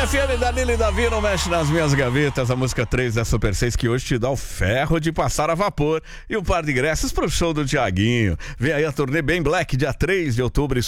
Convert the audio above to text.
Band FM, Danilo e Davi, não mexe nas minhas gavetas. A música 3 da Super 6 que hoje te dá o ferro de passar a vapor e um par de ingressos pro show do Thiaguinho. Vem aí a turnê Bem Black, dia 3 de outubro.